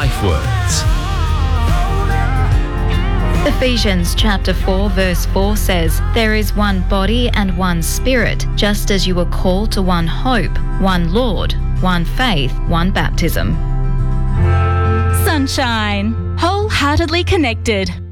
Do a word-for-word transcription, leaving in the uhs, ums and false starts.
Life Words. Ephesians chapter four verse four says, "There is one body and one spirit, just as you were called to one hope, one Lord, one faith, one baptism." Sunshine. Wholeheartedly connected.